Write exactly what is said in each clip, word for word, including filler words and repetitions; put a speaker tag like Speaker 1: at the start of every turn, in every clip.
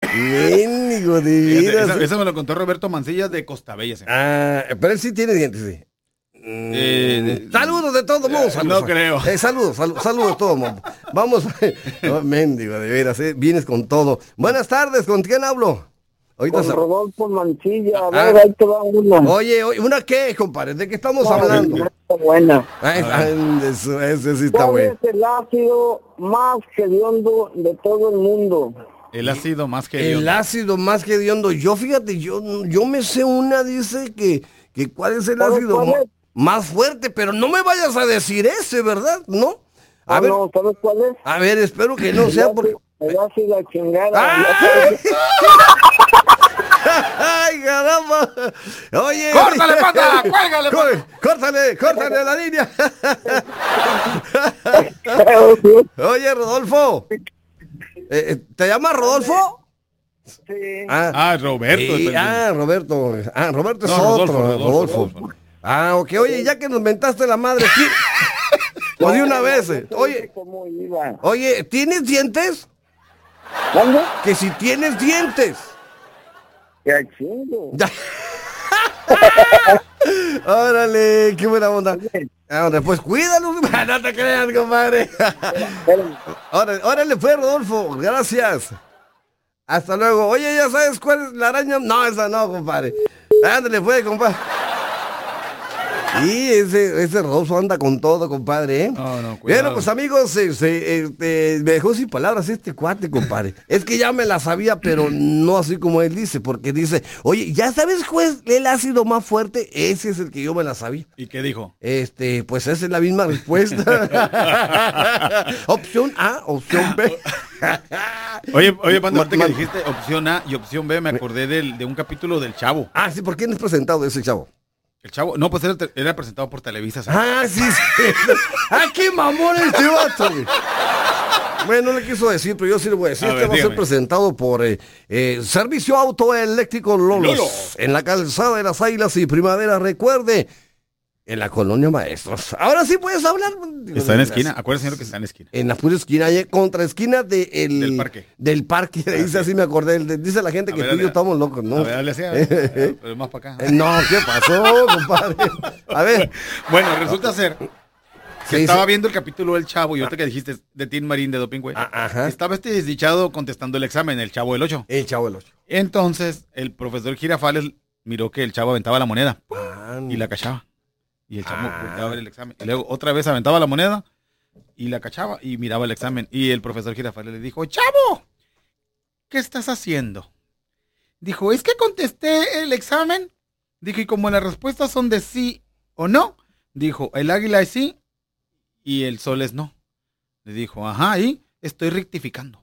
Speaker 1: Mendigo de veras.
Speaker 2: Esa, esa me lo contó Roberto Mancillas de Costa Bella. ¿Sí?
Speaker 1: Ah, pero él sí tiene dientes, sí.
Speaker 2: Eh,
Speaker 1: Mm, saludos de todo modo.
Speaker 2: No creo.
Speaker 1: Eh, saludos, saludos, saludos de todo modo. Vamos. No, mendigo, de veras, eh, vienes con todo. Buenas tardes, ¿con quién hablo?
Speaker 3: Ahorita con Rodolfo Mancilla, a
Speaker 1: ah,
Speaker 3: ver, ahí te va una.
Speaker 1: Oye, oye, ¿una qué, compadre? ¿De qué estamos no, hablando?
Speaker 3: Está buena.
Speaker 1: Ay, ay, eso, eso sí está
Speaker 3: bueno.
Speaker 1: ¿Cuál
Speaker 3: es el ácido más hediondo de todo el mundo?
Speaker 2: El ácido más hediondo.
Speaker 1: El ácido más hediondo. Yo, fíjate, yo, yo me sé una, dice que, que ¿cuál es el ácido
Speaker 3: cuál es?
Speaker 1: más fuerte? Pero no me vayas a decir ese, ¿verdad? ¿No? A
Speaker 3: ah,
Speaker 1: ver,
Speaker 3: no, ¿sabes cuál es?
Speaker 1: A ver, espero que no
Speaker 3: el
Speaker 1: sea
Speaker 3: ácido,
Speaker 1: porque...
Speaker 3: El ácido chingada.
Speaker 1: ¡Ay! ¡Ay, caramba! Oye,
Speaker 2: ¡córtale, pata! ¡Cuélgale,
Speaker 1: pata! ¡Córtale, córtale la línea! Oye, Rodolfo. Eh, ¿Te llamas Rodolfo?
Speaker 3: Sí.
Speaker 1: Ah,
Speaker 2: ah Roberto.
Speaker 1: Sí, ah, Roberto. Ah, Roberto es
Speaker 2: no,
Speaker 1: otro.
Speaker 2: Rodolfo, Rodolfo,
Speaker 1: Rodolfo.
Speaker 2: Rodolfo.
Speaker 1: Ah, ok. Oye, ya que nos mentaste la madre, ¿sí? Pues de una vez. Oye, oye, ¿tienes dientes?
Speaker 3: ¿Dónde?
Speaker 1: Que si tienes dientes.
Speaker 3: ¡Qué chingo!
Speaker 1: Órale, qué buena onda. Ahora, pues cuídalo, no te creas, compadre. Órale, órale, fue Rodolfo, gracias. Hasta luego. Oye, ¿ya sabes cuál es la araña? No, esa no, compadre. Ándale, fue, compadre. Y ese, ese Rodolfo anda con todo, compadre, ¿eh?
Speaker 2: No, no, cuidado.
Speaker 1: Bueno, pues amigos, se, se, eh, me dejó sin palabras este cuate, compadre. Es que ya me la sabía, pero no así como él dice, porque dice, oye, ¿ya sabes cuál es el ácido más fuerte? Ese es el que yo me la sabía.
Speaker 2: ¿Y qué dijo?
Speaker 1: Este, pues esa es la misma respuesta. Opción A, opción B.
Speaker 2: Oye, oye, Panda, ahorita que dijiste opción A y opción B, me acordé del, de un capítulo del Chavo.
Speaker 1: Ah, sí, ¿por quién es presentado ese Chavo?
Speaker 2: El Chavo, no, pues era, era presentado por Televisa. ¿sabes?
Speaker 1: Ah, sí, sí. Ah, qué mamón este vato. Bueno, no le quiso decir, pero yo sí le voy a decir. A este ver, va dígame. a ser presentado por eh, eh, Servicio Autoeléctrico Lolos, Lolo. En la calzada de las Águilas y Primavera, recuerde, en la colonia Maestros. Ahora sí puedes hablar.
Speaker 2: Está en la esquina, acuérdate, señor, que está en la esquina.
Speaker 1: En la pura esquina, contra esquina de el,
Speaker 2: del parque.
Speaker 1: Del parque, ah, dice sí. Así me acordé. Dice la gente a que ver, tú y yo estamos locos, ¿no?
Speaker 2: A ver, dale así, a ver, pero más para acá.
Speaker 1: No, ¿qué pasó, compadre? A ver.
Speaker 2: Bueno, resulta ser que sí, estaba sí. viendo el capítulo del Chavo y ahorita que dijiste de Tim Marín de Doping, güey.
Speaker 1: Ajá.
Speaker 2: Estaba este desdichado contestando el examen, el Chavo del ocho.
Speaker 1: El Chavo del ocho.
Speaker 2: Entonces, el profesor Girafales miró que el Chavo aventaba la moneda ah, y la cachaba. Y el chavo ah. volteaba a ver el examen. Y luego otra vez aventaba la moneda y la cachaba y miraba el examen. Y el profesor Girafales le dijo, ¡Chavo! ¿Qué estás haciendo? Dijo, es que contesté el examen. Dijo, y como las respuestas son de sí o no, dijo, el águila es sí y el sol es no. Le dijo, ajá, y estoy rectificando.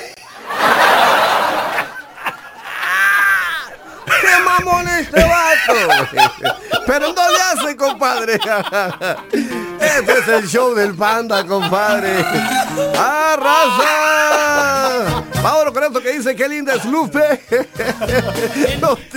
Speaker 1: Mamón este vato. Pero no le hace, compadre. Este es el show del Panda, compadre. ¡Ah, raza! Vámonos con esto que dice, qué linda es Lupe. No